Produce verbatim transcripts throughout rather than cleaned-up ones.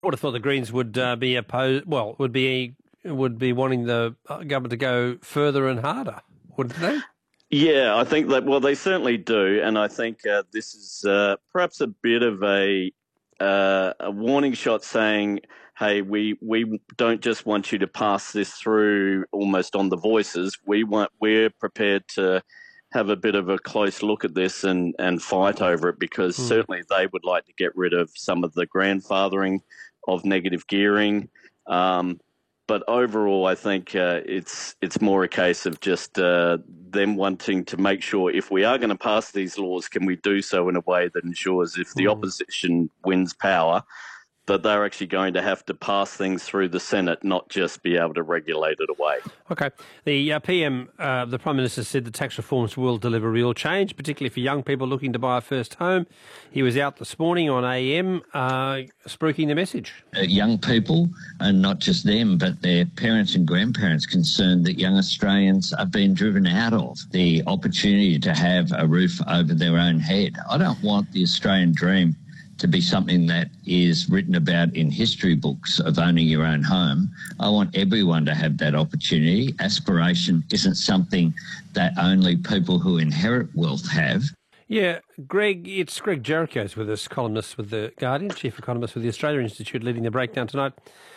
would have thought the Greens would uh, be opposed. Well, would be would be wanting the government to go further and harder, wouldn't they? Yeah, I think that. Well, they certainly do, and I think uh, this is uh, perhaps a bit of a uh, a warning shot, saying, "Hey, we we don't just want you to pass this through almost on the voices. We want we're prepared to have a bit of a close look at this and and fight over it, because Hmm. certainly they would like to get rid of some of the grandfathering of negative gearing." Um, But overall, I think uh, it's it's more a case of just uh, them wanting to make sure, if we are going to pass these laws, can we do so in a way that ensures, if the Mm. opposition wins power, that they're actually going to have to pass things through the Senate, not just be able to regulate it away. Okay. The uh, P M, uh, the Prime Minister, said the tax reforms will deliver real change, particularly for young people looking to buy a first home. He was out this morning on A M, uh, spruiking the message. Uh, young people, and not just them, but their parents and grandparents, concerned that young Australians are being driven out of the opportunity to have a roof over their own head. I don't want the Australian dream to be something that is written about in history books of owning your own home. I want everyone to have that opportunity. Aspiration isn't something that only people who inherit wealth have. Yeah, Greg, it's Greg Jericho's with us, columnist with The Guardian, chief economist with the Australia Institute, leading the breakdown tonight.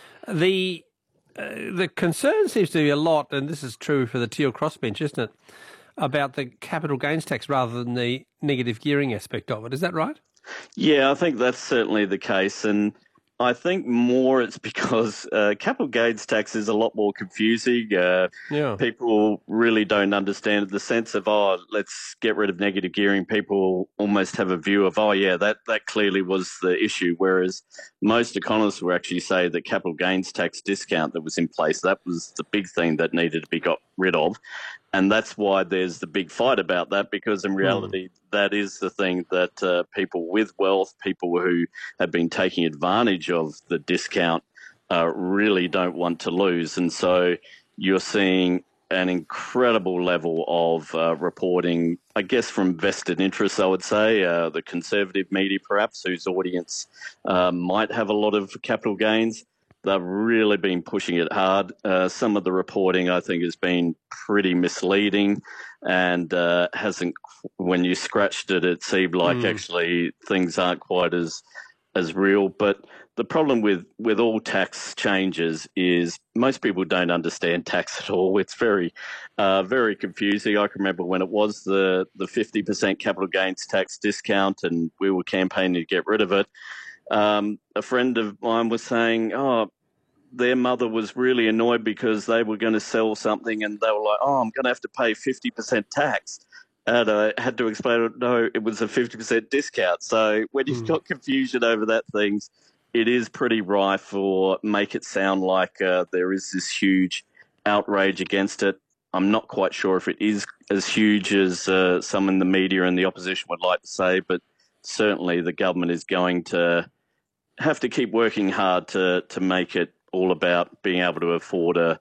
The uh, the concern seems to be a lot, and this is true for the Teal crossbench, isn't it, about the capital gains tax rather than the negative gearing aspect of it. Is that right? Yeah, I think that's certainly the case, and I think more it's because uh, capital gains tax is a lot more confusing. Uh, Yeah. People really don't understand it. The sense of, oh, let's get rid of negative gearing, people almost have a view of, oh, yeah, that, that clearly was the issue, whereas most economists will actually say that capital gains tax discount that was in place, that was the big thing that needed to be got rid of. And that's why there's the big fight about that, because in reality, mm. that is the thing that uh, people with wealth, people who have been taking advantage of the discount, uh, really don't want to lose. And so you're seeing an incredible level of uh, reporting, I guess, from vested interests, I would say, uh, the conservative media perhaps, whose audience uh, might have a lot of capital gains. They've really been pushing it hard. Uh, some of the reporting, I think, has been pretty misleading and uh, hasn't, when you scratched it, it seemed like mm. actually things aren't quite as as real. But the problem with, with all tax changes is most people don't understand tax at all. It's very, uh, very confusing. I can remember when it was the, the fifty percent capital gains tax discount and we were campaigning to get rid of it. Um, a friend of mine was saying, oh, their mother was really annoyed because they were going to sell something and they were like, oh, I'm going to have to pay fifty percent tax. And I had to explain, no, it was a fifty percent discount. So when you've mm. got confusion over that things, it is pretty rife, or make it sound like uh, there is this huge outrage against it. I'm not quite sure if it is as huge as uh, some in the media and the opposition would like to say, but certainly the government is going to have to keep working hard to to make it all about being able to afford a,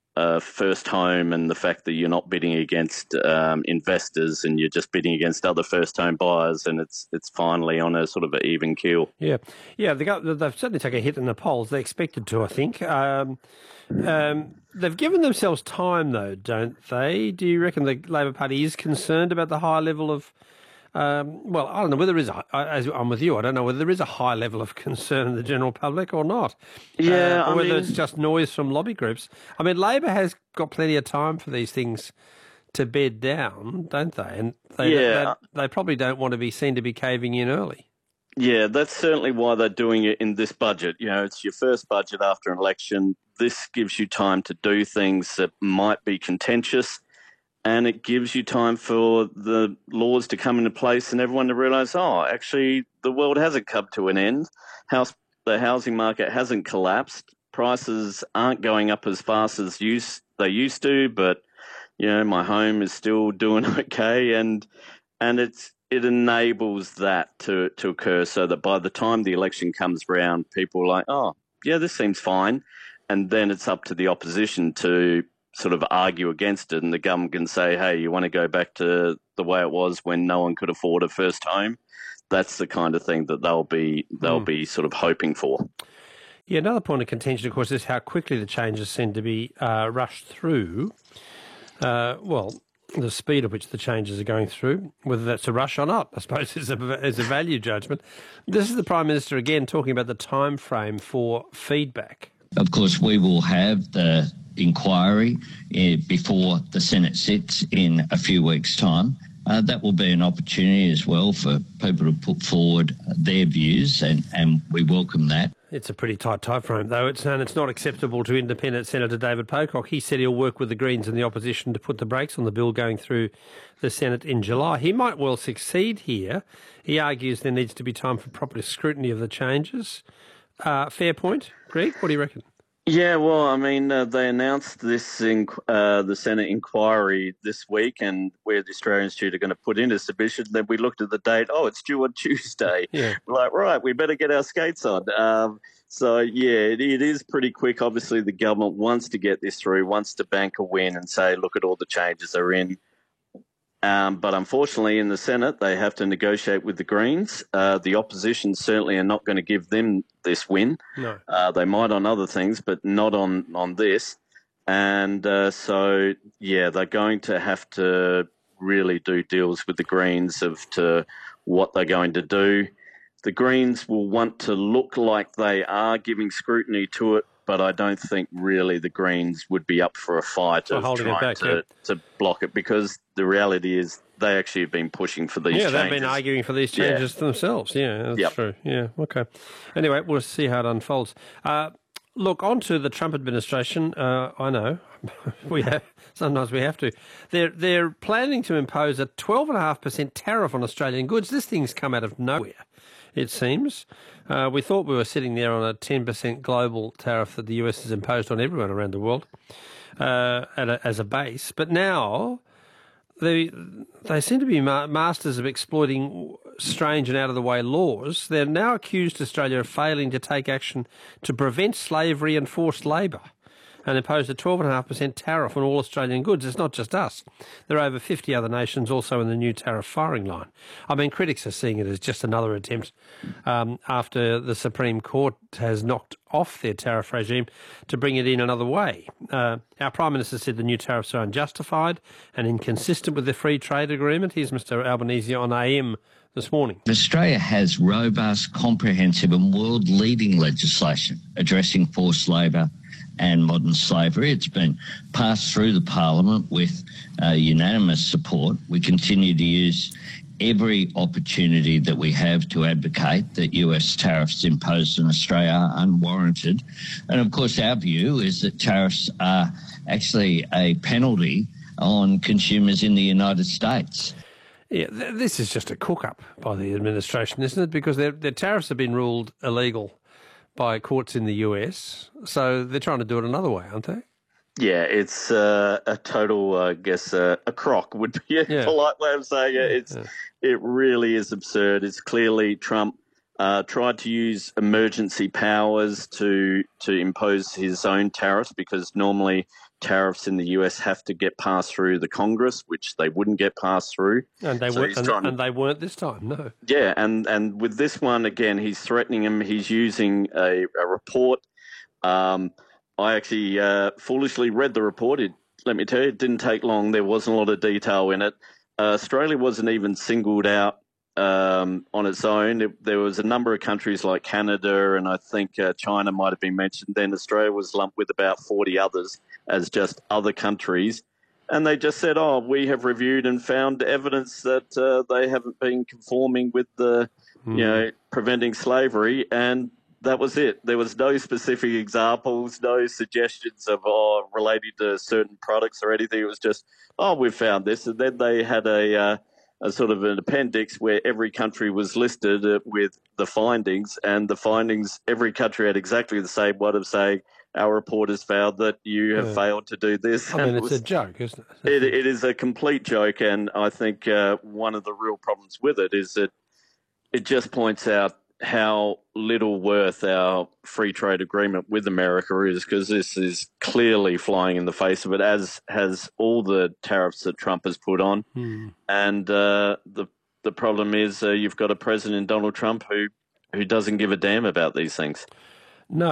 a first home, and the fact that you're not bidding against um, investors and you're just bidding against other first home buyers, and it's it's finally on a sort of an even keel. Yeah, yeah, they got, they've certainly taken a hit in the polls. They expected to, I think. Um, um, they've given themselves time, though, don't they? Do you reckon the Labor Party is concerned about the high level of Um, well, I don't know whether there is, a, as I'm with you, I don't know whether there is a high level of concern in the general public or not. Yeah, uh, or I whether mean, it's just noise from lobby groups. I mean, Labor has got plenty of time for these things to bed down, don't they? And they, yeah. they, they probably don't want to be seen to be caving in early. Yeah, that's certainly why they're doing it in this budget. You know, it's your first budget after an election. This gives you time to do things that might be contentious, and it gives you time for the laws to come into place and everyone to realise, oh, actually, the world hasn't come to an end. House, the housing market hasn't collapsed. Prices aren't going up as fast as used, they used to, but, you know, my home is still doing okay. And and it's it enables that to, to occur, so that by the time the election comes around, people are like, oh, yeah, this seems fine. And then it's up to the opposition to sort of argue against it, and the government can say, hey, you want to go back to the way it was when no one could afford a first home? That's the kind of thing that they'll be they'll mm. be sort of hoping for. Yeah, another point of contention, of course, is how quickly the changes seem to be uh, rushed through. Uh, well, the speed at which the changes are going through, whether that's a rush or not, I suppose is a, is a value judgment. This is the Prime Minister again talking about the time frame for feedback. Of course, we will have the inquiry uh, before the Senate sits in a few weeks' time. Uh, that will be an opportunity as well for people to put forward their views, and, and we welcome that. It's a pretty tight time frame, though. It's, and it's not acceptable to independent Senator David Pocock. He said he'll work with the Greens and the opposition to put the brakes on the bill going through the Senate in July. He might well succeed here. He argues there needs to be time for proper scrutiny of the changes. Uh, fair point. Greg, what do you reckon? Yeah, well, I mean, uh, they announced this in uh, the Senate inquiry this week, and where the Australian Institute are going to put in a submission. Then we looked at the date. Oh, it's due on Tuesday. Yeah. We're like, right, we better get our skates on. Um, so, yeah, it, it is pretty quick. Obviously, the government wants to get this through, wants to bank a win and say, look at all the changes are in. Um, but unfortunately, in the Senate, they have to negotiate with the Greens. Uh, the opposition certainly are not going to give them this win. No. Uh, they might on other things, but not on, on this. And uh, so, yeah, they're going to have to really do deals with the Greens of to what they're going to do. The Greens will want to look like they are giving scrutiny to it, but I don't think really the Greens would be up for a fight For of holding it trying back, to, yeah. to block it, because the reality is they actually have been pushing for these Yeah, changes. they've been arguing for these Yeah. changes themselves. Yeah, that's Yep. true. Yeah, okay. Anyway, we'll see how it unfolds. Uh, look, on to the Trump administration. Uh, I know we have sometimes we have to. They're they're planning to impose a twelve and a half percent tariff on Australian goods. This thing's come out of nowhere, it seems. Uh, we thought we were sitting there on a ten percent global tariff that the U S has imposed on everyone around the world uh, at a, as a base, but now they they seem to be ma- masters of exploiting strange and out-of-the-way laws. They're now accused Australia of failing to take action to prevent slavery and forced labour, and imposed a twelve point five percent tariff on all Australian goods. It's not just us. There are over fifty other nations also in the new tariff firing line. I mean, critics are seeing it as just another attempt um, after the Supreme Court has knocked off their tariff regime to bring it in another way. Uh, our Prime Minister said the new tariffs are unjustified and inconsistent with the free trade agreement. Here's Mister Albanese on A M this morning. Australia has robust, comprehensive and world-leading legislation addressing forced labour and modern slavery. It's been passed through the Parliament with uh, unanimous support. We continue to use every opportunity that we have to advocate that U S tariffs imposed on Australia are unwarranted. And of course, our view is that tariffs are actually a penalty on consumers in the United States. Yeah, th- this is just a cook-up by the administration, isn't it? Because their, their tariffs have been ruled illegal by courts in the U S, so they're trying to do it another way, aren't they? Yeah, it's uh, a total, I guess, uh, a crock would be a Yeah. polite way of saying it. It's, Yeah. It really is absurd. It's clearly Trump uh, tried to use emergency powers to to impose his own tariffs, because normally tariffs in the U S have to get passed through the Congress, which they wouldn't get passed through. And they So weren't, he's and, trying to- and they weren't this time. No. Yeah, and, and with this one, again, he's threatening him. He's using a, a report. Um, I actually uh, foolishly read the report. It, let me tell you, it didn't take long. There wasn't a lot of detail in it. Uh, Australia wasn't even singled out um, on its own. It, there was a number of countries like Canada, and I think uh, China might have been mentioned. Then Australia was lumped with about forty others as just other countries. And they just said, oh, we have reviewed and found evidence that uh, they haven't been conforming with the, Mm. you know, preventing slavery. And that was it. There was no specific examples, no suggestions of, oh, related to certain products or anything. It was just, oh, we've found this. And then they had a, uh, a sort of an appendix where every country was listed uh, with the findings. And the findings, every country had exactly the same one of saying, our report has found that you have Yeah. failed to do this. I mean, And it's it a was- joke, isn't it? it, it is a complete joke, and I think uh, one of the real problems with it is that it just points out how little worth our free trade agreement with America is, because this is clearly flying in the face of it, as has all the tariffs that Trump has put on. Hmm. And uh, the the problem is uh, you've got a president, Donald Trump, who who doesn't give a damn about these things.